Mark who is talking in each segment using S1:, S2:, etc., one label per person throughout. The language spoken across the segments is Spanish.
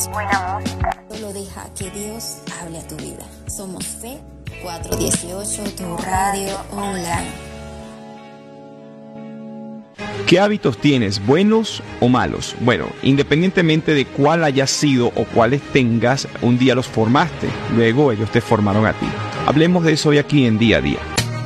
S1: buena música. Solo deja que Dios hable a tu vida. Somos Fe 418, tu radio online.
S2: ¿Qué hábitos tienes, buenos o malos? Bueno, independientemente de cuál hayas sido o cuáles tengas, un día los formaste, luego ellos te formaron a ti. Hablemos de eso hoy aquí en Día a Día.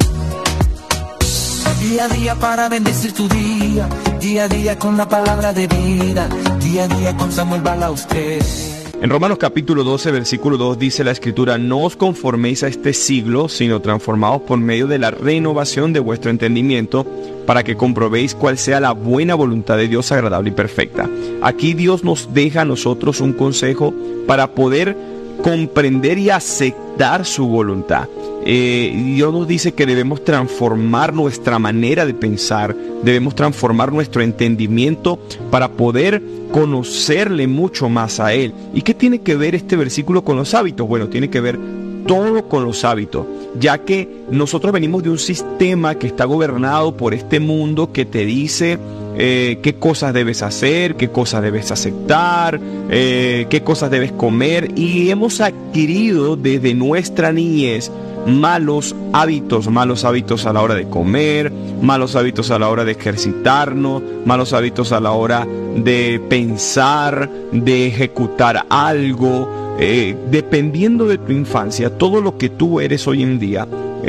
S3: Día a día para bendecir tu día a día con la palabra de vida, día a día con Samuel Balaustés.
S2: En Romanos capítulo 12, versículo 2 dice la Escritura: no os conforméis a este siglo, sino transformaos por medio de la renovación de vuestro entendimiento, para que comprobéis cuál sea la buena voluntad de Dios, agradable y perfecta. Aquí Dios nos deja a nosotros un consejo para poder comprender y aceptar su voluntad. Dios nos dice que debemos transformar nuestra manera de pensar, debemos transformar nuestro entendimiento para poder conocerle mucho más a Él. ¿Y qué tiene que ver este versículo con los hábitos? Bueno, tiene que ver todo con los hábitos, ya que nosotros venimos de un sistema que está gobernado por este mundo que te dice qué cosas debes hacer, qué cosas debes aceptar, qué cosas debes comer, y hemos adquirido desde nuestra niñez malos hábitos a la hora de comer, malos hábitos a la hora de ejercitarnos, malos hábitos a la hora de pensar, de ejecutar algo. Dependiendo de tu infancia, todo lo que tú eres hoy en día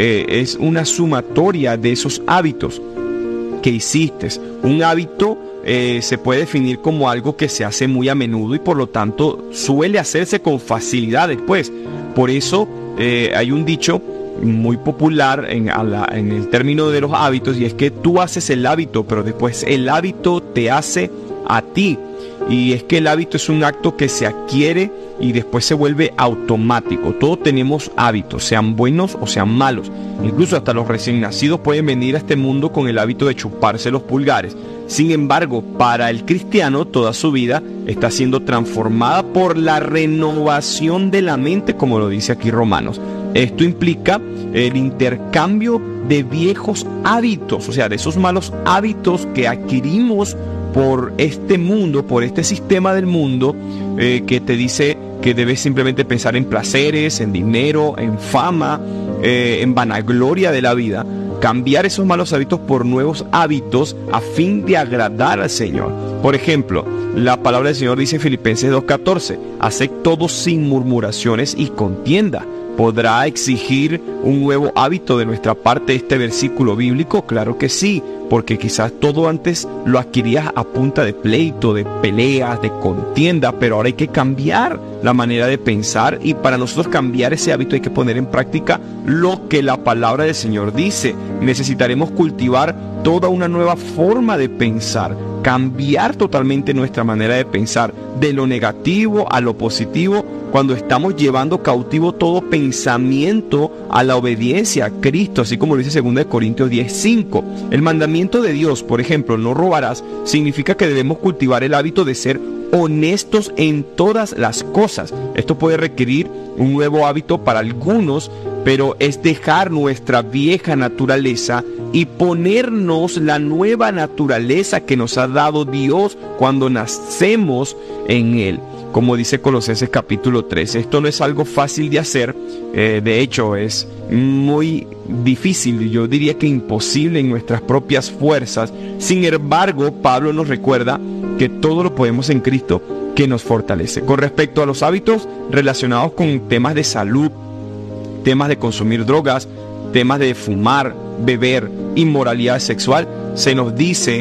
S2: es una sumatoria de esos hábitos que hiciste. Un hábito se puede definir como algo que se hace muy a menudo y por lo tanto suele hacerse con facilidad después. Por eso hay un dicho muy popular en el término de los hábitos, y es que tú haces el hábito, pero después el hábito te hace a ti. Y es que el hábito es un acto que se adquiere y después se vuelve automático. Todos tenemos hábitos, sean buenos o sean malos. Incluso hasta los recién nacidos pueden venir a este mundo con el hábito de chuparse los pulgares. Sin embargo, para el cristiano, toda su vida está siendo transformada por la renovación de la mente, como lo dice aquí Romanos. Esto implica el intercambio de viejos hábitos, o sea, de esos malos hábitos que adquirimos por este mundo, por este sistema del mundo que te dice que debes simplemente pensar en placeres, en dinero, en fama, en vanagloria de la vida. Cambiar esos malos hábitos por nuevos hábitos a fin de agradar al Señor. Por ejemplo, la palabra del Señor dice en Filipenses 2:14: haced todo sin murmuraciones y contienda. ¿Podrá exigir un nuevo hábito de nuestra parte este versículo bíblico? Claro que sí, porque quizás todo antes lo adquirías a punta de pleito, de peleas, de contienda, pero ahora hay que cambiar la manera de pensar, y para nosotros cambiar ese hábito hay que poner en práctica lo que la palabra del Señor dice. Necesitaremos cultivar toda una nueva forma de pensar, cambiar totalmente nuestra manera de pensar, de lo negativo a lo positivo, cuando estamos llevando cautivo todo pensamiento a la obediencia a Cristo, así como lo dice 2 Corintios 10:5. El mandamiento de Dios, por ejemplo, no robarás, significa que debemos cultivar el hábito de ser honestos en todas las cosas. Esto puede requerir un nuevo hábito para algunos, pero es dejar nuestra vieja naturaleza y ponernos la nueva naturaleza que nos ha dado Dios cuando nacemos en Él. Como dice Colosenses capítulo 3, esto no es algo fácil de hacer, de hecho es muy difícil, yo diría que imposible en nuestras propias fuerzas. Sin embargo, Pablo nos recuerda que todo lo podemos en Cristo, que nos fortalece. Con respecto a los hábitos relacionados con temas de salud, temas de consumir drogas, temas de fumar, beber, inmoralidad sexual, se nos dice: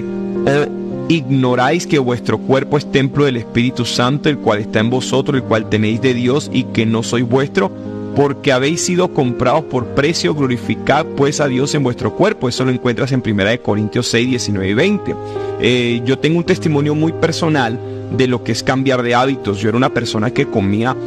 S2: ignoráis que vuestro cuerpo es templo del Espíritu Santo, el cual está en vosotros, el cual tenéis de Dios, y que no sois vuestro, porque habéis sido comprados por precio. Glorificad pues a Dios en vuestro cuerpo. Eso lo encuentras en 1 Corintios 6, 19 y 20. Yo tengo un testimonio muy personal de lo que es cambiar de hábitos. Yo era una persona que comía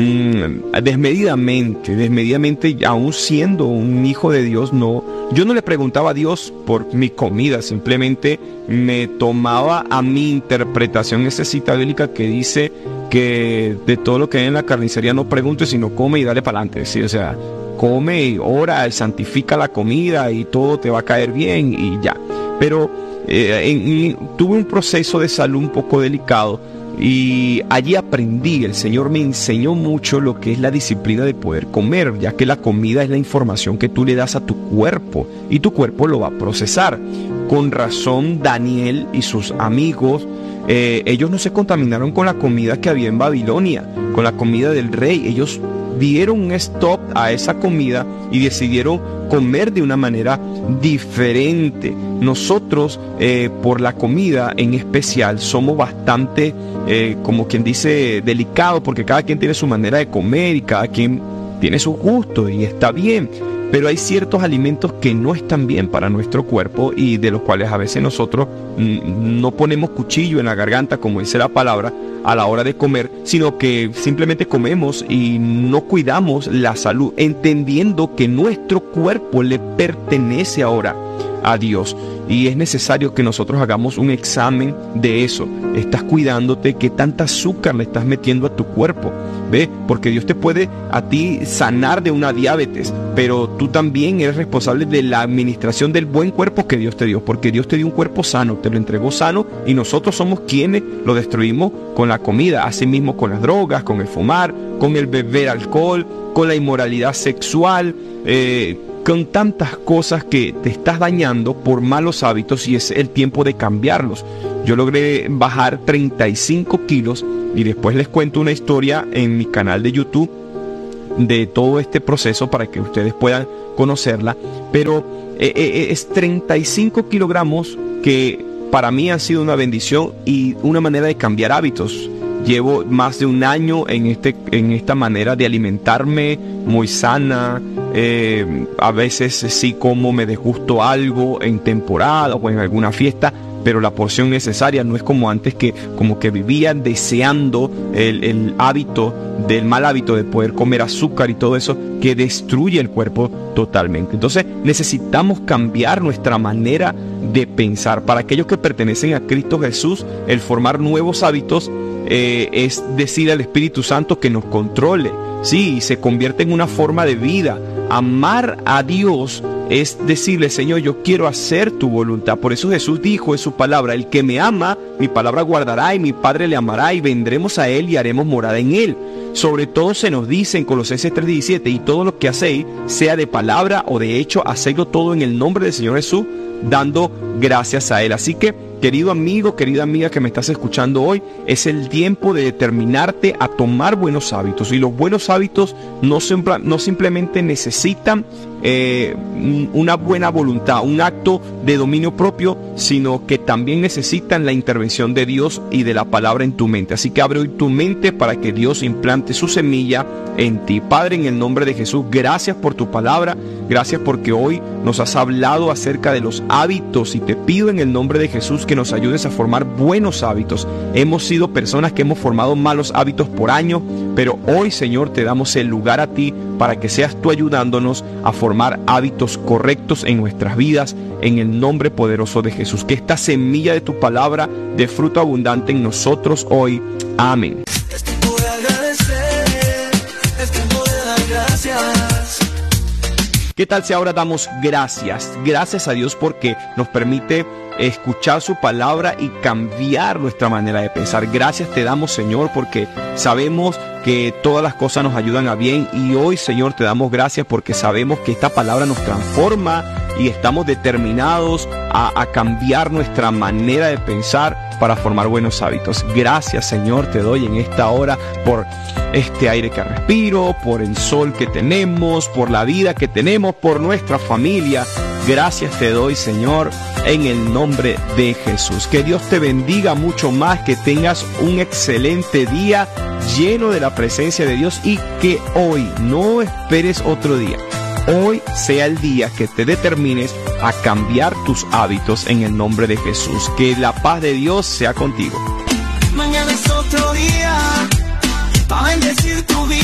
S2: desmedidamente, aún siendo un hijo de Dios. Yo no le preguntaba a Dios por mi comida, simplemente me tomaba a mi interpretación esa cita bíblica que dice que de todo lo que hay en la carnicería no preguntes, sino come y dale para adelante. ¿Sí? O sea, come y ora, santifica la comida y todo te va a caer bien y ya. Pero tuve un proceso de salud un poco delicado Y allí aprendí, el Señor me enseñó mucho lo que es la disciplina de poder comer, ya que la comida es la información que tú le das a tu cuerpo y tu cuerpo lo va a procesar. Con razón, Daniel y sus amigos, ellos no se contaminaron con la comida que había en Babilonia, con la comida del rey. Ellos dieron un stop a esa comida y decidieron comer de una manera diferente. Nosotros, por la comida en especial, somos bastante, como quien dice, delicados, porque cada quien tiene su manera de comer y cada quien tiene su gusto y está bien. Pero hay ciertos alimentos que no están bien para nuestro cuerpo y de los cuales a veces nosotros no ponemos cuchillo en la garganta, como dice la palabra, a la hora de comer, sino que simplemente comemos y no cuidamos la salud, entendiendo que nuestro cuerpo le pertenece ahora a Dios. Y es necesario que nosotros hagamos un examen de eso. ¿Estás cuidándote? ¿Qué tanta azúcar le estás metiendo a tu cuerpo? ¿Ve? Porque Dios te puede a ti sanar de una diabetes, pero tú también eres responsable de la administración del buen cuerpo que Dios te dio, porque Dios te dio un cuerpo sano, te lo entregó sano, y nosotros somos quienes lo destruimos con la comida, así mismo con las drogas, con el fumar, con el beber alcohol, con la inmoralidad sexual, con tantas cosas que te estás dañando por malos hábitos, y es el tiempo de cambiarlos. Yo logré bajar 35 kilos y después les cuento una historia en mi canal de YouTube de todo este proceso para que ustedes puedan conocerla. Pero es 35 kilogramos que para mí han sido una bendición y una manera de cambiar hábitos. Llevo más de un año en esta manera de alimentarme muy sana. A veces sí como me desgusto algo en temporada o en alguna fiesta, pero la porción necesaria. No es como antes, que como que vivía deseando el hábito del mal hábito de poder comer azúcar y todo eso, que destruye el cuerpo totalmente. Entonces necesitamos cambiar nuestra manera de pensar. Para aquellos que pertenecen a Cristo Jesús, el formar nuevos hábitos es decir al Espíritu Santo que nos controle. Sí, se convierte en una forma de vida. Amar a Dios es decirle: Señor, yo quiero hacer tu voluntad. Por eso Jesús dijo en su palabra: el que me ama, mi palabra guardará, y mi Padre le amará, y vendremos a él y haremos morada en él. Sobre todo se nos dice en Colosenses 3:17: y todo lo que hacéis, sea de palabra o de hecho, hacedlo todo en el nombre del Señor Jesús, dando gracias a él. Así que, querido amigo, querida amiga que me estás escuchando hoy, es el tiempo de determinarte a tomar buenos hábitos. Y los buenos hábitos no simplemente necesitan una buena voluntad, un acto de dominio propio, sino que también necesitan la intervención de Dios y de la palabra en tu mente. Así que abre hoy tu mente para que Dios implante su semilla en ti. Padre, en el nombre de Jesús, gracias por tu palabra, gracias porque hoy nos has hablado acerca de los hábitos, y te pido en el nombre de Jesús que nos ayudes a formar buenos hábitos. Hemos sido personas que hemos formado malos hábitos por años, pero hoy, Señor, te damos el lugar a ti para que seas tú ayudándonos a formar hábitos correctos en nuestras vidas, en el nombre poderoso de Jesús. Que esta semilla de tu palabra dé fruto abundante en nosotros hoy. Amén.
S3: Es tiempo de agradecer, es tiempo de dar gracias.
S2: ¿Qué tal si ahora damos gracias? Gracias a Dios porque nos permite escuchar su palabra y cambiar nuestra manera de pensar. Gracias te damos, Señor, porque sabemos que todas las cosas nos ayudan a bien, y hoy, Señor, te damos gracias porque sabemos que esta palabra nos transforma y estamos determinados a cambiar nuestra manera de pensar para formar buenos hábitos. Gracias, Señor, te doy en esta hora por este aire que respiro, por el sol que tenemos, por la vida que tenemos, por nuestra familia. Gracias te doy, Señor, en el nombre de Jesús. Que Dios te bendiga mucho más, que tengas un excelente día lleno de la presencia de Dios, y que hoy no esperes otro día. Hoy sea el día que te determines a cambiar tus hábitos en el nombre de Jesús. Que la paz de Dios sea contigo.
S3: Mañana es otro día para bendecir tu vida.